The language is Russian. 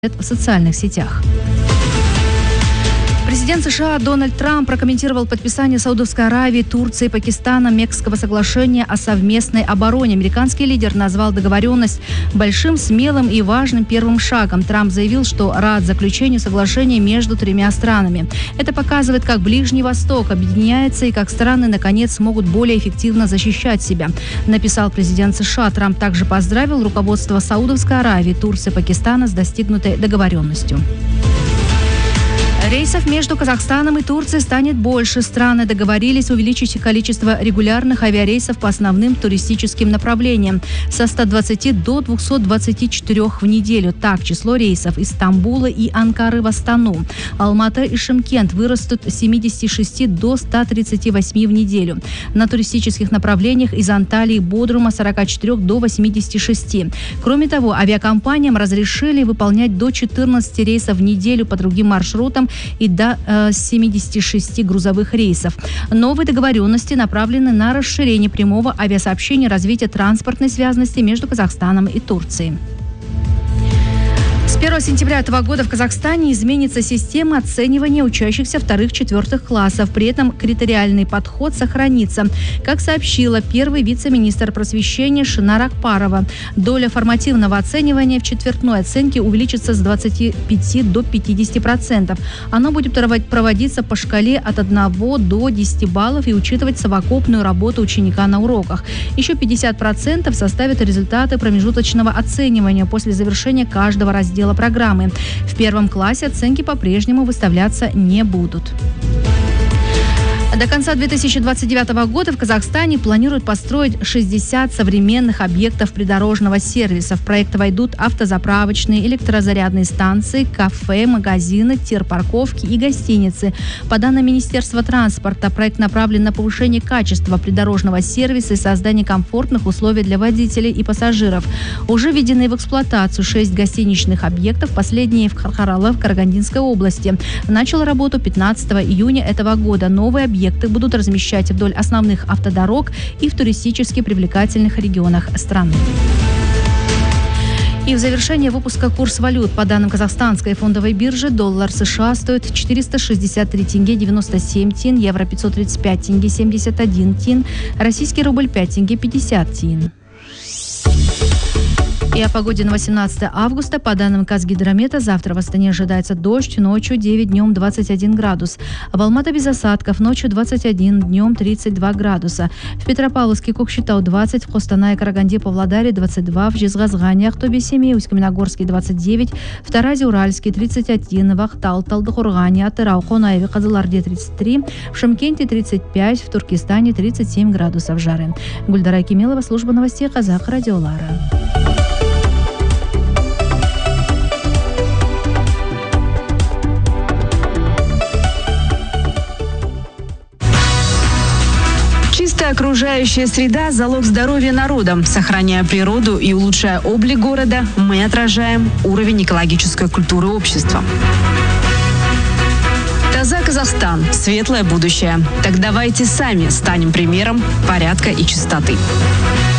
в социальных сетях. Президент США Дональд Трамп прокомментировал подписание Саудовской Аравии, Турции и Пакистана Меккского соглашения о совместной обороне. Американский лидер назвал договоренность большим, смелым и важным первым шагом. Трамп заявил, что рад заключению соглашения между тремя странами. Это показывает, как Ближний Восток объединяется и как страны, наконец, смогут более эффективно защищать себя, написал президент США. Трамп также поздравил руководство Саудовской Аравии, Турции и Пакистана с достигнутой договоренностью. Рейсов между Казахстаном и Турцией станет больше. Страны договорились увеличить количество регулярных авиарейсов по основным туристическим направлениям со 120 до 224 в неделю. Так, число рейсов из Стамбула и Анкары в Астану, Алматы и Шымкент вырастут с 76 до 138 в неделю. На туристических направлениях из Анталии и Бодрума с 44 до 86. Кроме того, авиакомпаниям разрешили выполнять до 14 рейсов в неделю по другим маршрутам и до 76 грузовых рейсов. Новые договоренности направлены на расширение прямого авиасообщения и развитие транспортной связности между Казахстаном и Турцией. С 1 сентября этого года в Казахстане изменится система оценивания учащихся вторых-четвертых классов. При этом критериальный подход сохранится. Как сообщила первый вице-министр просвещения Шынар Акпарова, доля формативного оценивания в четвертной оценке увеличится с 25 до 50%. Оно будет проводиться по шкале от 1 до 10 баллов и учитывать совокупную работу ученика на уроках. Еще 50% составят результаты промежуточного оценивания после завершения каждого раздела программы. В первом классе оценки по-прежнему выставляться не будут. До конца 2029 года в Казахстане планируют построить 60 современных объектов придорожного сервиса. В проект войдут автозаправочные, электрозарядные станции, кафе, магазины, тирпарковки и гостиницы. По данным Министерства транспорта, проект направлен на повышение качества придорожного сервиса и создание комфортных условий для водителей и пассажиров. Уже введены в эксплуатацию 6 гостиничных объектов, последние в Хархаралы в Карагандинской области. Начал работу 15 июня этого года. Новые объекты будут размещать вдоль основных автодорог и в туристически привлекательных регионах страны. И в завершение выпуска курс валют. По данным Казахстанской фондовой биржи, доллар США стоит 463 тенге 97 тин, евро 535 тенге 71 тин, российский рубль 5 тенге 50 тин. И о погоде на 18 августа. По данным Казгидромета, завтра в Астане ожидается дождь, ночью 9, днем 21 градус. В Алматы без осадков, ночью 21, днем 32 градуса. В Петропавловске, Кокшетау 20, в Костанае, Караганде, Павлодаре 22, в Жезказгане, Ахтубе, Семей, Усть-Каменогорске 29, в Таразе, Уральске 31, в Ахтал, Талдыкургане, Атырау, Конаеве, Кызылорде 33, в Шымкенте 35, в Туркестане 37 градусов жары. Гульдара Кемелова, служба новостей Казах Радиолара. Чистая окружающая среда – залог здоровья народа. Сохраняя природу и улучшая облик города, мы отражаем уровень экологической культуры общества. Таза Казахстан – светлое будущее. Так давайте сами станем примером порядка и чистоты.